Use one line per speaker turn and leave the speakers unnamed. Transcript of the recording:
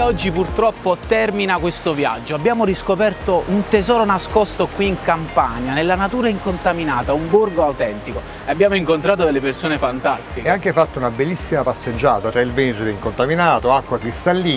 oggi purtroppo termina questo viaggio. Abbiamo riscoperto un tesoro nascosto qui in Campania, nella natura incontaminata, un borgo autentico. Abbiamo incontrato delle persone fantastiche.
E anche fatto una bellissima passeggiata tra il Veneto incontaminato, acqua cristallina.